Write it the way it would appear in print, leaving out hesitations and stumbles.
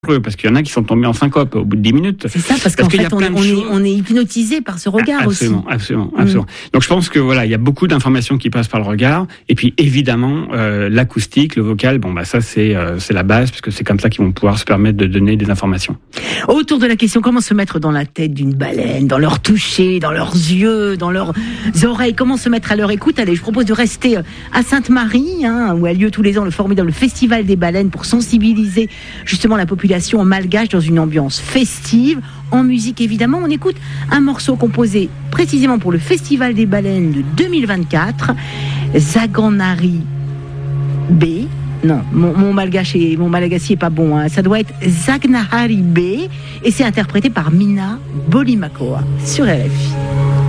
parce qu'il y en a qui sont tombés en syncope au bout de 10 minutes. C'est ça, parce qu'en fait, on est hypnotisé par ce regard absolument, aussi. Absolument. Donc je pense que voilà, il y a beaucoup d'informations qui passent par le regard, et puis évidemment l'acoustique, le vocal, ça c'est la base, puisque c'est comme ça qu'ils vont pouvoir se permettre de donner des informations. Autour de la question, comment se mettre dans la tête d'une baleine, dans leur toucher, dans leurs yeux, dans leurs oreilles, comment se mettre à leur écoute? Allez, je propose de rester à Sainte-Marie, où a lieu tous les ans le formidable Festival des baleines, pour sensibiliser justement la population malgache dans une ambiance festive, en musique évidemment. On écoute un morceau composé précisément pour le Festival des baleines de 2024, Zaganari B. Non, mon malagasy est pas bon, ça doit être Zagnahari B, et c'est interprété par Mina Bolimakoa sur RFI.